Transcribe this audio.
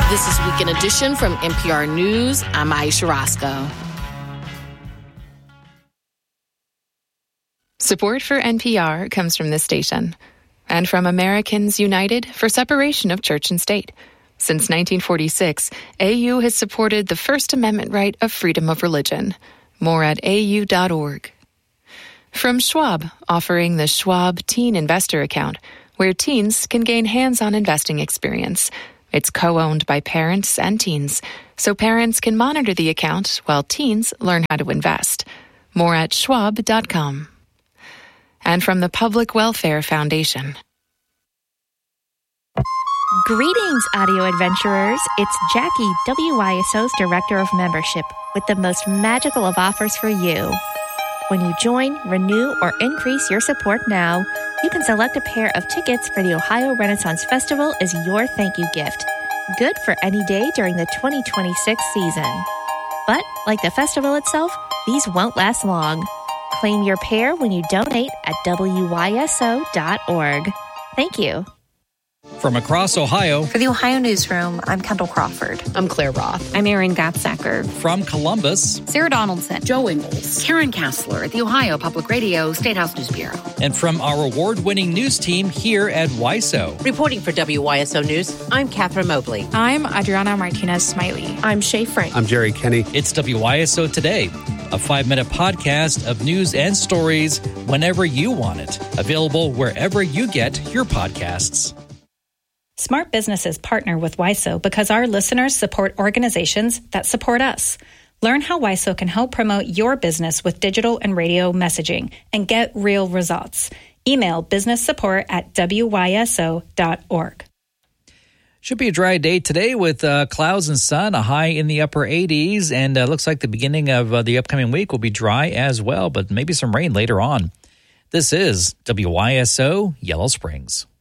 This is Weekend Edition from NPR News. I'm Aisha Roscoe. Support for NPR comes from this station and from Americans United for Separation of Church and State. Since 1946, AU has supported the First Amendment right of freedom of religion. More at au.org. From Schwab, offering the Schwab Teen Investor Account, where teens can gain hands-on investing experience. It's co-owned by parents and teens, so parents can monitor the account while teens learn how to invest. More at schwab.com. And from the Public Welfare Foundation. Greetings, audio adventurers. It's Jackie, WYSO's Director of Membership, with the most magical of offers for you. When you join, renew, or increase your support now, you can select a pair of tickets for the Ohio Renaissance Festival as your thank you gift. Good for any day during the 2026 season. But, like the festival itself, these won't last long. Claim your pair when you donate at WYSO.org. Thank you. From across Ohio. For the Ohio Newsroom, I'm Kendall Crawford. I'm Claire Roth. I'm Erin Gatsacker. From Columbus. Sarah Donaldson. Joe Ingles. Karen Kassler at the Ohio Public Radio State House News Bureau. And from our award-winning news team here at WYSO. Reporting for WYSO News, I'm Catherine Mobley. I'm Adriana Martinez-Smiley. I'm Shay Frank. I'm Jerry Kenny. It's WYSO Today, a 5-minute podcast of news and stories whenever you want it. Available wherever you get your podcasts. Smart businesses partner with WYSO because our listeners support organizations that support us. Learn how WYSO can help promote your business with digital and radio messaging and get real results. Email businesssupport@wyso.org. Should be a dry day today with clouds and sun, a high in the upper 80s, and looks like the beginning of the upcoming week will be dry as well, but maybe some rain later on. This is WYSO Yellow Springs.